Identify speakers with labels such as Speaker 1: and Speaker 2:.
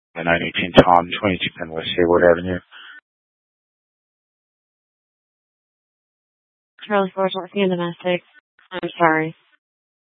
Speaker 1: 918 Tom, 2210 West Hayward Avenue.
Speaker 2: Charlie Forge, Latvia Domestic. I'm sorry.